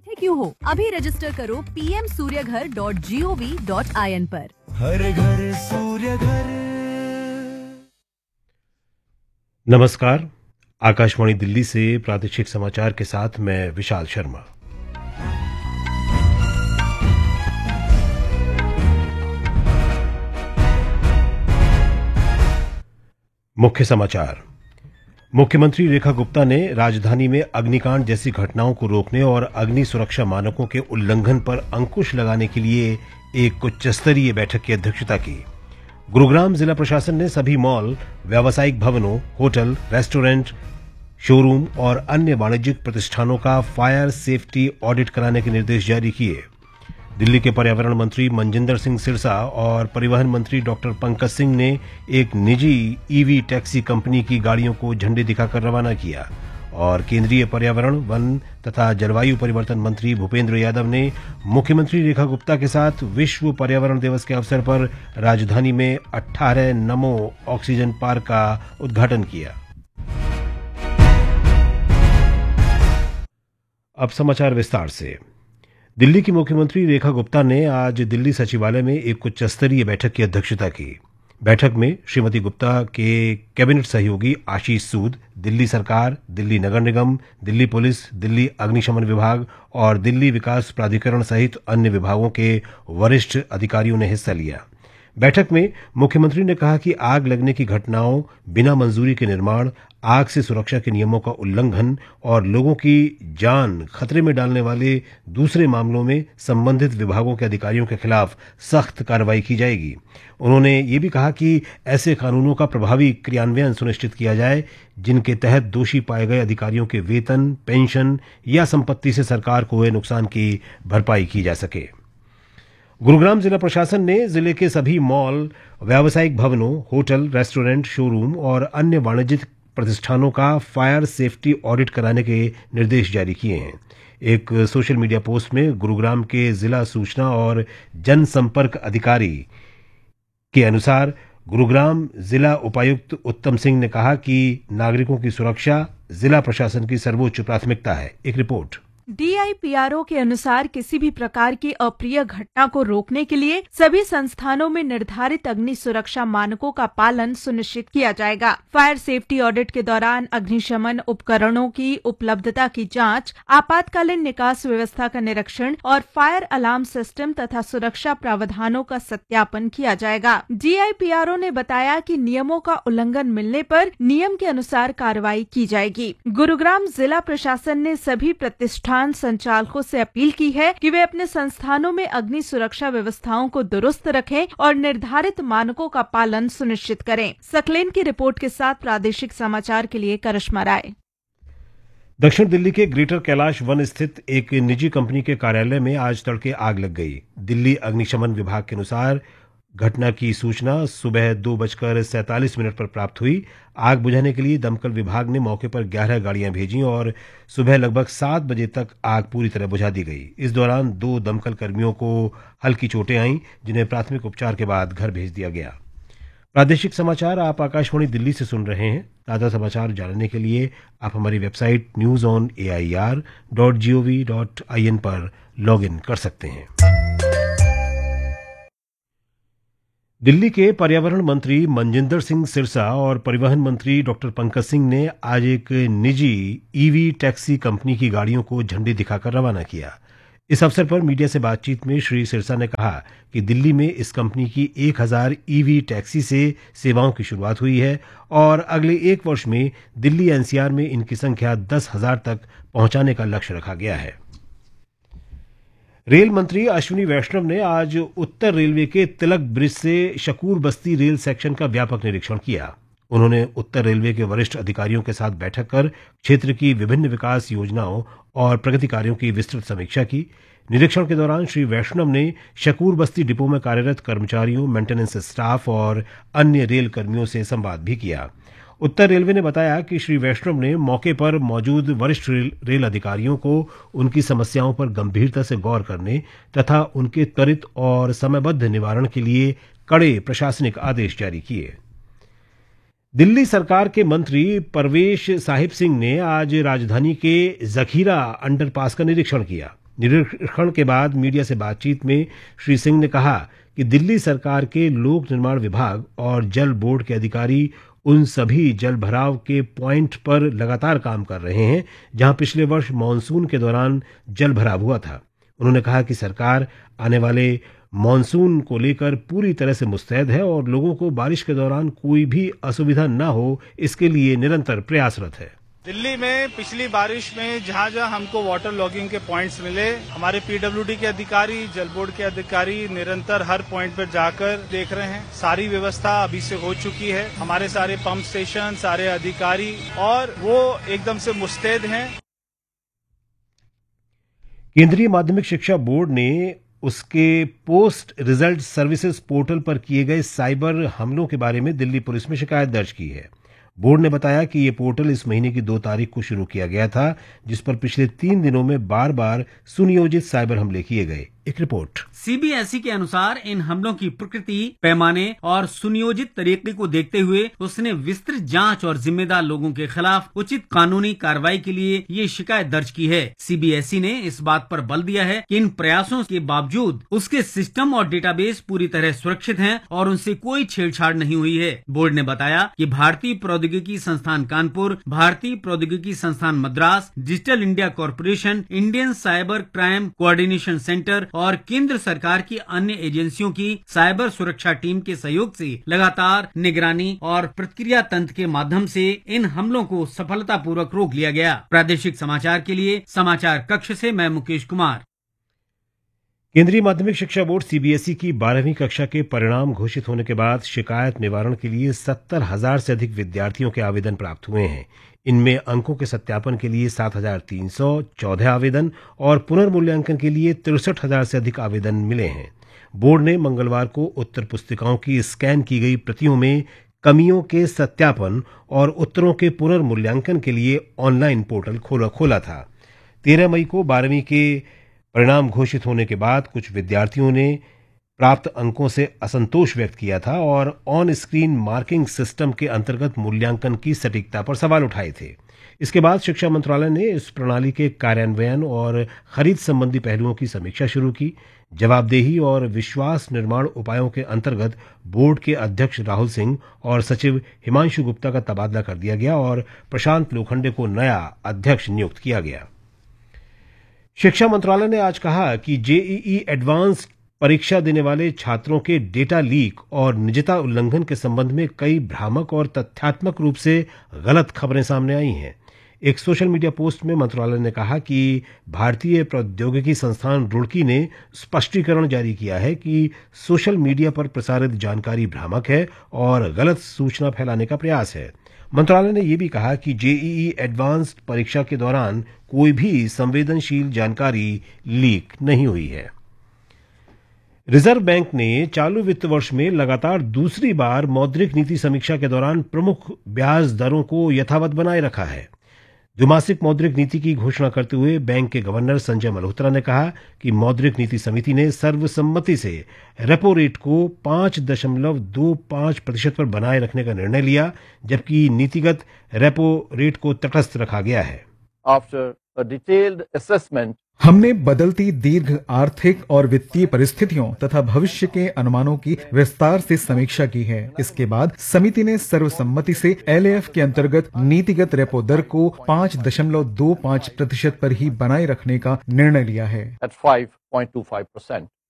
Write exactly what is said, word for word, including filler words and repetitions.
बैठे क्यों हो? अभी रजिस्टर करो P M Surya Ghar dot G O V dot I N पर। हर घर सूर्य घर। नमस्कार, आकाशवाणी दिल्ली से प्रादेशिक समाचार के साथ मैं विशाल शर्मा। मुख्य समाचार। मुख्यमंत्री रेखा गुप्ता ने राजधानी में अग्निकांड जैसी घटनाओं को रोकने और अग्नि सुरक्षा मानकों के उल्लंघन पर अंकुश लगाने के लिए एक उच्च स्तरीय बैठक की अध्यक्षता की। गुरुग्राम जिला प्रशासन ने सभी मॉल, व्यावसायिक भवनों, होटल, रेस्टोरेंट, शोरूम और अन्य वाणिज्यिक प्रतिष्ठानों का फायर सेफ्टी ऑडिट कराने के निर्देश जारी किए। दिल्ली के पर्यावरण मंत्री मनजिंदर सिंह सिरसा और परिवहन मंत्री डॉक्टर पंकज सिंह ने एक निजी ईवी टैक्सी कंपनी की गाड़ियों को झंडी दिखाकर रवाना किया और केंद्रीय पर्यावरण, वन तथा जलवायु परिवर्तन मंत्री भूपेंद्र यादव ने मुख्यमंत्री रेखा गुप्ता के साथ विश्व पर्यावरण दिवस के अवसर पर राजधानी में अठारह नमो ऑक्सीजन पार्क का उद्घाटन किया। अब समाचार विस्तार से। दिल्ली की मुख्यमंत्री रेखा गुप्ता ने आज दिल्ली सचिवालय में एक उच्च स्तरीय बैठक की अध्यक्षता की। बैठक में श्रीमती गुप्ता के कैबिनेट सहयोगी आशीष सूद, दिल्ली सरकार, दिल्ली नगर निगम, दिल्ली पुलिस, दिल्ली अग्निशमन विभाग और दिल्ली विकास प्राधिकरण सहित अन्य विभागों के वरिष्ठ अधिकारियों ने हिस्सा लिया। बैठक में मुख्यमंत्री ने कहा कि आग लगने की घटनाओं, बिना मंजूरी के निर्माण, आग से सुरक्षा के नियमों का उल्लंघन और लोगों की जान खतरे में डालने वाले दूसरे मामलों में संबंधित विभागों के अधिकारियों के खिलाफ सख्त कार्रवाई की जाएगी। उन्होंने ये भी कहा कि ऐसे कानूनों का प्रभावी क्रियान्वयन सुनिश्चित किया जाए जिनके तहत दोषी पाए गए अधिकारियों के वेतन, पेंशन या संपत्ति से सरकार को हुए नुकसान की भरपाई की जा सके। गुरुग्राम जिला प्रशासन ने जिले के सभी मॉल, व्यावसायिक भवनों, होटल, रेस्टोरेंट, शोरूम और अन्य वाणिज्यिक प्रतिष्ठानों का फायर सेफ्टी ऑडिट कराने के निर्देश जारी किए हैं। एक सोशल मीडिया पोस्ट में गुरुग्राम के जिला सूचना और जनसंपर्क अधिकारी के अनुसार गुरुग्राम जिला उपायुक्त उत्तम सिंह ने कहा कि नागरिकों की सुरक्षा जिला प्रशासन की सर्वोच्च प्राथमिकता है। एक report. D I P R O के अनुसार किसी भी प्रकार की अप्रिय घटना को रोकने के लिए सभी संस्थानों में निर्धारित अग्नि सुरक्षा मानकों का पालन सुनिश्चित किया जाएगा। फायर सेफ्टी ऑडिट के दौरान अग्निशमन उपकरणों की उपलब्धता की जांच, आपातकालीन निकास व्यवस्था का निरीक्षण और फायर अलार्म सिस्टम तथा सुरक्षा प्रावधानों का सत्यापन किया जाएगा। D I P R O ने बताया कि नियमों का उल्लंघन मिलने पर नियम के अनुसार कार्रवाई की जाएगी। गुरुग्राम जिला प्रशासन ने सभी प्रतिष्ठान संचालकों से अपील की है कि वे अपने संस्थानों में अग्नि सुरक्षा व्यवस्थाओं को दुरुस्त रखें और निर्धारित मानकों का पालन सुनिश्चित करें। सकलेन की रिपोर्ट के साथ प्रादेशिक समाचार के लिए करिश्मा राय। दक्षिण दिल्ली के ग्रेटर कैलाश वन स्थित एक निजी कंपनी के कार्यालय में आज तड़के आग लग गई। दिल्ली अग्निशमन विभाग के अनुसार घटना की सूचना सुबह दो बजकर सैंतालीस मिनट पर प्राप्त हुई। आग बुझाने के लिए दमकल विभाग ने मौके पर ग्यारह गाड़ियां भेजी और सुबह लगभग सात बजे तक आग पूरी तरह बुझा दी गई। इस दौरान दो दमकल कर्मियों को हल्की चोटें आईं, जिन्हें प्राथमिक उपचार के बाद घर भेज दिया गया। प्रादेशिक समाचार आप आकाशवाणी दिल्ली से सुन रहे हैं। ताज़ा समाचार जानने के लिए आप हमारी website news on A I R dot G O V dot I N पर लॉग इन कर सकते हैं। दिल्ली के पर्यावरण मंत्री मनजिंदर सिंह सिरसा और परिवहन मंत्री डॉक्टर पंकज सिंह ने आज एक निजी ईवी टैक्सी कंपनी की गाड़ियों को झंडी दिखाकर रवाना किया। इस अवसर पर मीडिया से बातचीत में श्री सिरसा ने कहा कि दिल्ली में इस कंपनी की एक हजार ईवी टैक्सी से सेवाओं की शुरुआत हुई है और अगले एक वर्ष में दिल्ली एन सी आर में इनकी संख्या दस हजार तक पहुंचाने का लक्ष्य रखा गया है। रेल मंत्री अश्विनी वैष्णव ने आज उत्तर रेलवे के तिलक ब्रिज से शकूर बस्ती रेल सेक्शन का व्यापक निरीक्षण किया। उन्होंने उत्तर रेलवे के वरिष्ठ अधिकारियों के साथ बैठक कर क्षेत्र की विभिन्न विकास योजनाओं और प्रगति कार्यों की विस्तृत समीक्षा की। निरीक्षण के दौरान श्री वैष्णव ने शकूर बस्ती डिपो में कार्यरत कर्मचारियों, मेंटेनेंस स्टाफ और अन्य रेल कर्मियों से संवाद भी किया। उत्तर रेलवे ने बताया कि श्री वैष्णव ने मौके पर मौजूद वरिष्ठ रेल, रेल अधिकारियों को उनकी समस्याओं पर गंभीरता से गौर करने तथा उनके त्वरित और समयबद्ध निवारण के लिए कड़े प्रशासनिक आदेश जारी किए। दिल्ली सरकार के मंत्री परवेश साहिब सिंह ने आज राजधानी के जखीरा अंडरपास का निरीक्षण किया। निरीक्षण के बाद मीडिया से बातचीत में श्री सिंह ने कहा कि दिल्ली सरकार के लोक निर्माण विभाग और जल बोर्ड के अधिकारी उन सभी जल भराव के पॉइंट पर लगातार काम कर रहे हैं जहां पिछले वर्ष मानसून के दौरान जल भराव हुआ था। उन्होंने कहा कि सरकार आने वाले मानसून को लेकर पूरी तरह से मुस्तैद है और लोगों को बारिश के दौरान कोई भी असुविधा न हो, इसके लिए निरंतर प्रयासरत है। दिल्ली में पिछली बारिश में जहां जहां हमको वाटर लॉगिंग के पॉइंट्स मिले, हमारे पीडब्ल्यूडी के अधिकारी, जल बोर्ड के अधिकारी निरंतर हर पॉइंट पर जाकर देख रहे हैं। सारी व्यवस्था अभी से हो चुकी है। हमारे सारे पंप स्टेशन, सारे अधिकारी और वो एकदम से मुस्तैद हैं। केंद्रीय माध्यमिक शिक्षा बोर्ड ने उसके पोस्ट रिजल्ट सर्विसेज पोर्टल पर किए गए साइबर हमलों के बारे में दिल्ली पुलिस में शिकायत दर्ज की है। बोर्ड ने बताया कि ये पोर्टल इस महीने की दो तारीख को शुरू किया गया था, जिस पर पिछले तीन दिनों में बार बार सुनियोजित साइबर हमले किए गए। एक रिपोर्ट। सीबीएसई के अनुसार इन हमलों की प्रकृति, पैमाने और सुनियोजित तरीके को देखते हुए उसने विस्तृत जांच और जिम्मेदार लोगों के खिलाफ उचित कानूनी कार्रवाई के लिए ये शिकायत दर्ज की है। सीबीएसई ने इस बात पर बल दिया है कि इन प्रयासों के बावजूद उसके सिस्टम और डेटाबेस पूरी तरह सुरक्षित हैं और उनसे कोई छेड़छाड़ नहीं हुई है। बोर्ड ने बताया कि भारतीय प्रौद्योगिकी संस्थान कानपुर, भारतीय प्रौद्योगिकी संस्थान Madras, digital India corporation, Indian cyber crime coordination centre और केंद्र सरकार की अन्य एजेंसियों की साइबर सुरक्षा टीम के सहयोग से लगातार निगरानी और प्रतिक्रिया तंत्र के माध्यम से इन हमलों को सफलतापूर्वक रोक लिया गया। प्रादेशिक समाचार के लिए समाचार कक्ष से मैं मुकेश कुमार। केंद्रीय माध्यमिक शिक्षा बोर्ड सीबीएसई की बारहवीं कक्षा के परिणाम घोषित होने के बाद शिकायत निवारण के लिए सत्तर हजार से अधिक विद्यार्थियों के आवेदन प्राप्त हुए हैं। इनमें अंकों के सत्यापन के लिए सात हजार तीन सौ चौदह आवेदन और पुनर्मूल्यांकन के लिए तिरसठ हजार से अधिक आवेदन मिले हैं। बोर्ड ने मंगलवार को उत्तर पुस्तिकाओं की स्कैन की गई प्रतियों में कमियों के सत्यापन और उत्तरों के पुनर्मूल्यांकन के लिए ऑनलाइन पोर्टल खोला खोला था। तेरह मई को बारहवीं के परिणाम घोषित होने के बाद कुछ विद्यार्थियों ने प्राप्त अंकों से असंतोष व्यक्त किया था और ऑन स्क्रीन मार्किंग सिस्टम के अंतर्गत मूल्यांकन की सटीकता पर सवाल उठाए थे। इसके बाद शिक्षा मंत्रालय ने इस प्रणाली के कार्यान्वयन और खरीद संबंधी पहलुओं की समीक्षा शुरू की। जवाबदेही और विश्वास निर्माण उपायों के अंतर्गत बोर्ड के अध्यक्ष राहुल सिंह और सचिव हिमांशु गुप्ता का तबादला कर दिया गया और प्रशांत लोखंडे को नया अध्यक्ष नियुक्त किया गया। शिक्षा मंत्रालय ने आज कहा कि जेईई एडवांस्ड परीक्षा देने वाले छात्रों के डेटा लीक और निजता उल्लंघन के संबंध में कई भ्रामक और तथ्यात्मक रूप से गलत खबरें सामने आई हैं। एक सोशल मीडिया पोस्ट में मंत्रालय ने कहा कि भारतीय प्रौद्योगिकी संस्थान रुड़की ने स्पष्टीकरण जारी किया है कि सोशल मीडिया पर प्रसारित जानकारी भ्रामक है और गलत सूचना फैलाने का प्रयास है। मंत्रालय ने यह भी कहा कि जेईई एडवांस्ड परीक्षा के दौरान कोई भी संवेदनशील जानकारी लीक नहीं हुई है। रिजर्व बैंक ने चालू वित्त वर्ष में लगातार दूसरी बार मौद्रिक नीति समीक्षा के दौरान प्रमुख ब्याज दरों को यथावत बनाए रखा है। द्विमासिक मौद्रिक नीति की घोषणा करते हुए बैंक के गवर्नर संजय मल्होत्रा ने कहा कि मौद्रिक नीति समिति ने सर्वसम्मति से रेपो रेट को पांच दशमलव दो पांच प्रतिशत पर बनाए रखने का निर्णय लिया, जबकि नीतिगत रेपो रेट को तटस्थ रखा गया है। After a detailed assessment, हमने बदलती दीर्घ आर्थिक और वित्तीय परिस्थितियों तथा भविष्य के अनुमानों की विस्तार से समीक्षा की है। इसके बाद समिति ने सर्वसम्मति से एलएएफ के अंतर्गत नीतिगत रेपो दर को पांच दशमलव दो पांच प्रतिशत पर ही बनाए रखने का निर्णय लिया है। at five point two five percent.